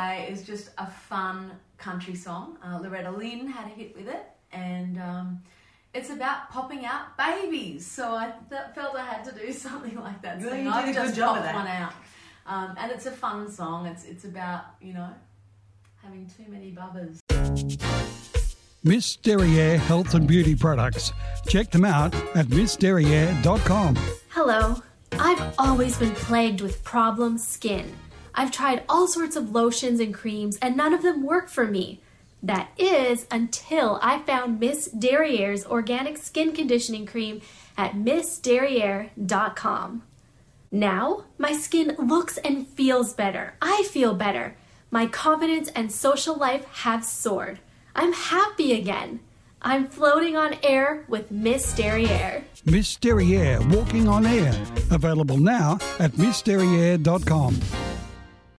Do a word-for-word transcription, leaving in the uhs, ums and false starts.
Away is just a fun country song. Uh, Loretta Lynn had a hit with it, and um, it's about popping out babies. So I th- felt I had to do something like that. Well, So you I've did a good just job of popped that. one out. Um, and it's a fun song. It's it's about, you know, having too many bubbers. Miss Derriere Health and Beauty Products. Check them out at miss derriere dot com. Hello. I've always been plagued with problem skin. I've tried all sorts of lotions and creams and none of them work for me. That is until I found Miss Derriere's organic skin conditioning cream at miss derriere dot com. Now, my skin looks and feels better. I feel better. My confidence and social life have soared. I'm happy again. I'm floating on air with Miss Derriere. Miss Derriere Walking on Air. Available now at miss derriere dot com.